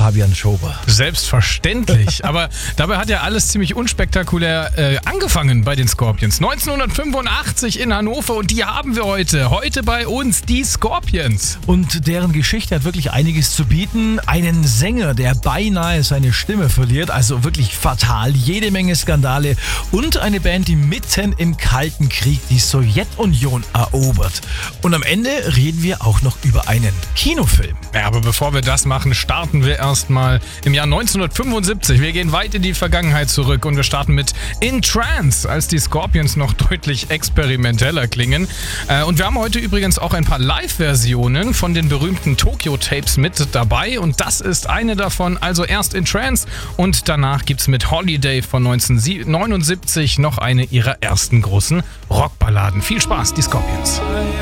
Fabian Schober. Selbstverständlich. Aber dabei hat ja alles ziemlich unspektakulär angefangen bei den Scorpions. 1985 in Hannover und die haben wir heute. Heute bei uns die Scorpions. Und deren Geschichte hat wirklich einiges zu bieten. Einen Sänger, der beinahe seine Stimme verliert, also wirklich fatal. Jede Menge Skandale und eine Band, die mitten im Kalten Krieg die Sowjetunion erobert. Und am Ende reden wir auch noch über einen Kinofilm. Ja, aber bevor wir das machen, starten wir erstmal im Jahr 1975. Wir gehen weit in die Vergangenheit zurück und wir starten mit In Trance, als die Scorpions noch deutlich experimenteller klingen. Und wir haben heute übrigens auch ein paar Live-Versionen von den berühmten Tokyo-Tapes mit dabei und das ist eine davon. Also erst In Trance und danach gibt's mit Holiday von 1979 noch eine ihrer ersten großen Rockballaden. Viel Spaß, die Scorpions.